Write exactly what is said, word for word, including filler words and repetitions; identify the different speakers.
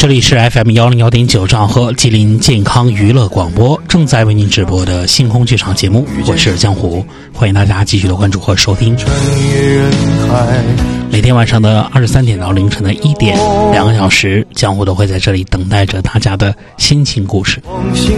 Speaker 1: 这里是 F M 一零一点九兆赫吉林健康娱乐广播，正在为您直播的星空剧场节目，我是江湖，欢迎大家继续的关注和收听。每天晚上的二十三点到凌晨的一点，两个小时，江湖都会在这里等待着大家的心情故事。